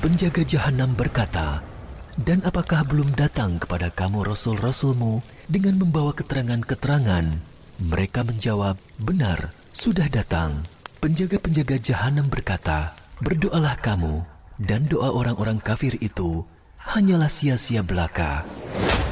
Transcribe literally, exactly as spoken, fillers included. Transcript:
Penjaga jahanam berkata, "Dan apakah belum datang kepada kamu rasul-rasulmu dengan membawa keterangan-keterangan?" Mereka menjawab, "Benar, sudah datang." Penjaga-penjaga jahanam berkata, "Berdoalah kamu," dan doa orang-orang kafir itu hanyalah sia-sia belaka.